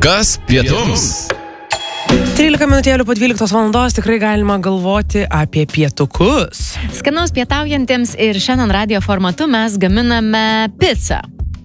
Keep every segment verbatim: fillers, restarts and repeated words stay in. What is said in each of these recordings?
Kas pietums? trylika minutėlių po dvyliktos valandos tikrai galima galvoti apie pietukus. Skanaus pietaujantiems ir šiandien radio formatu mes gaminame pizzą.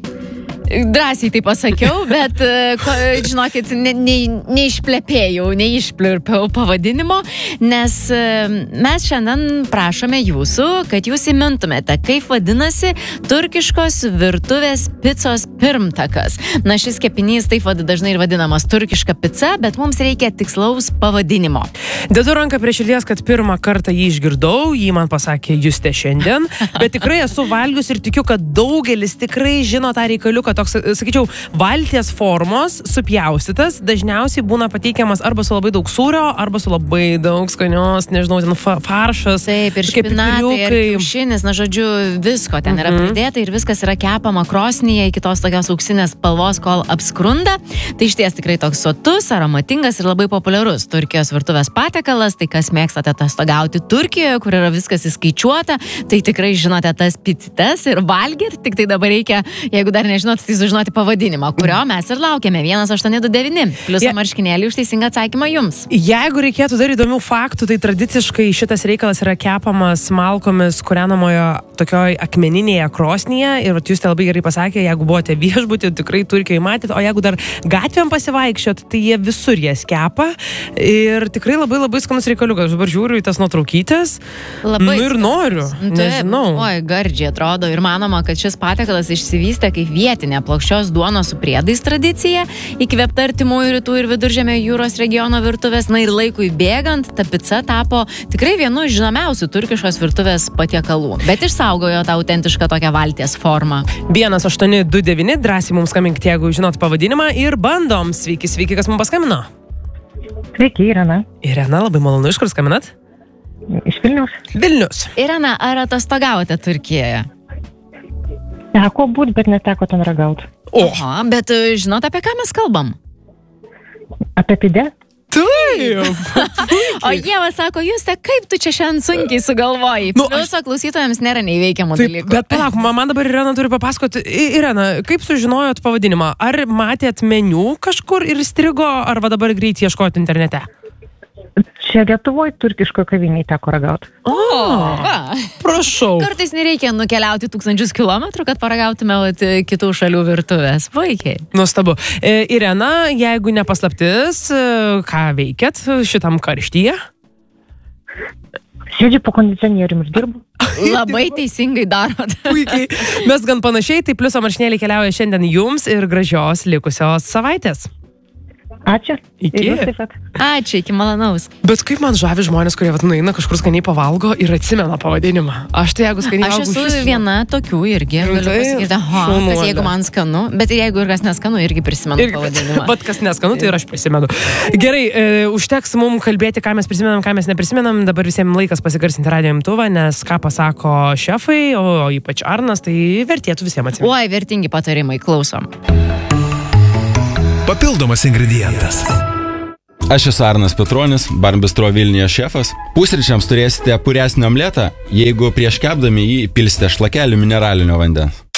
Drąsiai tai pasakiau, bet, žinokit, ne, ne, neišplepėjau, neišplirpiau pavadinimo, nes mes šiandien prašome jūsų, kad jūs įmintumėte, kaip vadinasi turkiškos virtuvės picos pirmtakas. Na, šis kepinys taip dažnai ir vadinamas turkiška pica, bet mums reikia tikslaus pavadinimo. Dedu ranką prie širdies, kad pirmą kartą jį išgirdau, jį man pasakė Justė šiandien, bet tikrai esu valgius ir tikiu, kad daugelis tikrai žino tą reikaliuką. Toks, sakyčiau, valties formos, supjaustytas, dažniausiai būna pateikiamas arba su labai daug sūrio, arba su labai daug skanios, nežinau, ten fa faršas. Taip, ir špinatai, ir kiaušinis, na, žodžiu, visko ten yra Mhm. pridėta ir viskas yra kepama krosnyje iki tos tokios auksinės spalvos, kol apskrunda. Tai išties tikrai toks sotus, aromatingas ir labai populiarus Turkijos virtuvės patiekalas. Tai kas mėgstate atostogauti Turkijoje, kur yra viskas įskaičiuota, tai tikrai žinote tas picitas ir valgyt, tik tai dabar reikia, jeigu dar nežinot, tai sužinoti pavadinimą, kurio mes ir laukiame. vienas aštuoni du devyni. Plius Ja. marškinėlį už teisingą atsakymą jums. Jeigu reikėtų dar įdomių faktų, tai tradiciškai šitas reikalas yra kepamas malkomis kūrenamojo tokioj akmeninėje krosnyje. Ir jūs tai labai gerai pasakė, jeigu buvote viešbutį, tikrai Turkijoje matėt, o jeigu dar gatvėm pasivaikščiot, tai jie visur jas kepa. Ir tikrai labai labai skanus reikaliukas. Aš dabar žiūriu į tas nuotraukytes. Labai Nu ir noriu. Taip, Nežinau. oi, gardžiai atrodo ir manoma, kad šis patiekalas išsivystė kaip vietinė plokščios duonos su priedais tradicija, įkvėpta artimųjų rytų ir viduržemio jūros regiono virtuvės. Na ir laikui bėgant, ta pica tapo tikrai vienu iš žinomiausių turkiškos virtuvės patiekalų, bet išsaugojo tą autentišką tokią valties formą. vienas aštuoni du devyni, drąsiai mums skambink, jeigu žinot pavadinimą, ir bandom. Sveiki, sveiki, kas mums paskambino. Sveiki, Irena. Irena, labai malonu, iš kur skambinat? Iš Vilniaus. Vilnius. Irena, ar atostogavote Turkijoje? Teko būt, bet neteko ten ragauti. O, Aha, bet e, žinot, apie ką mes kalbam? Apie pidę? taip. O Ieva sako, Juste, kaip tu čia šiandien sunkiai sugalvojai? Nu, Pliuso klausytojams nėra neįveikiamų Taip, dalykų. bet palauk, ma- man dabar Irena turi papasakoti. I- Irena, kaip sužinojot pavadinimą? Ar matėt meniu kažkur ir strigo, ar va dabar greit ieškoti internete? Čia Lietuvoje turkiško kaviniai teko ragauti. O, va. Prašau. Kartais nereikia nukeliauti tūkstančius kilometrų, kad paragautume vat, kitų šalių virtuvės. Puikiai. Nuostabu. E, Irena, jeigu nepaslaptis, e, ką veikėt šitam karštyje? Sėdžiu po kondicionierium ir dirbu. Labai teisingai darot. Puikiai. Mes gan panašiai, tai pliuso marškinėliai keliauja šiandien jums ir gražios likusios savaitės. Ačiū. Iki. Ir jūs taip pat. Ačiū, iki malonaus. Bet kaip man žavi žmonės, kurie vat, nueina kažkur skaniai pavalgo ir atsimena pavadinimą. Aš tai jeigu skaniai Aš valgau, esu išvis- viena tokių irgi. Galiu Rimtai? pasakyti, aha, Šaunuolė. kas jeigu man skanu, bet ir jeigu ir kas neskanu, irgi prisimenu Ir pavadinimą. pat kas neskanu, tai ir aš prisimenu. Gerai, e, užteks mums kalbėti, ką mes prisimenam, ką mes neprisimenam. Dabar visiems laikas pasigarsinti radio imtuvą, nes ką pasako šefai, o, o ypač Arnas, tai vertėtų visiems atsiminti. Oi, vertingi patarimai, klausom. Papildomas ingredientas. Aš esu Arnas Petronis, Barbistro Vilniuje šefas. Pusryčiams turėsite puresnį omletą, jeigu prieš kepdami jį pilsite šlakelį mineralinio vandens.